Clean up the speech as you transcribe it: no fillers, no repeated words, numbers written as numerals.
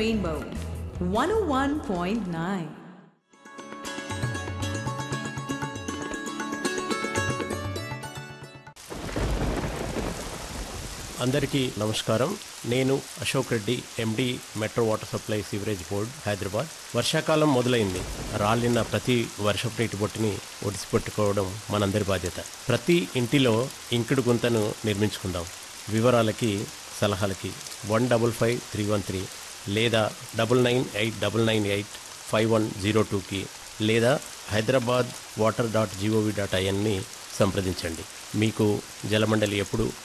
Rainbow 101.9. అందరికీ నమస్కారం. నేను అశోక్ రెడ్డి, ఎండి, metro water supply sewerage board, Hyderabad. వర్షాకాలం మొదలైంది. రాలిన ప్రతి వర్షపు నీటి బొట్టుని ఒడిసిపెట్టుకోవడం మనందరి బాధ్యత. ప్రతి ఇంటిలో ఇంకుడు గుంతను నిర్మించుకుందాం. వివరాలకి, సలహాలకి 155313 లేదా 9989985102కి లేదా hyderabadwater.gov.inని సంప్రదించండి. మీకు జలమండలి ఎప్పుడు